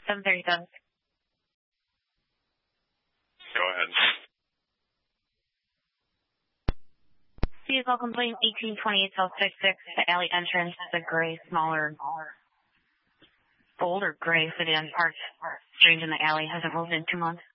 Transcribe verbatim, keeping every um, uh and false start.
seven thirty-seven. Go ahead. Vehicle complaint eighteen twenty-eight South sixty-six, the alley entrance, the gray, smaller, older gray sedan parked strange in the alley, hasn't moved in two months.